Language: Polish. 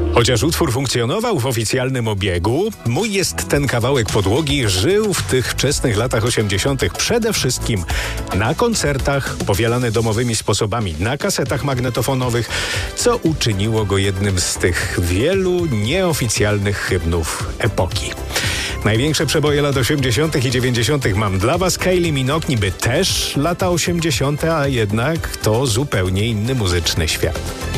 Chociaż utwór funkcjonował w oficjalnym obiegu, Mój jest ten kawałek podłogi żył w tych wczesnych latach 80. przede wszystkim na koncertach, powielany domowymi sposobami na kasetach magnetofonowych, co uczyniło go jednym z tych wielu nieoficjalnych hymnów epoki. Największe przeboje lat 80. i 90. mam dla Was. Kylie Minogue, niby też lata 80., a jednak to zupełnie inny muzyczny świat.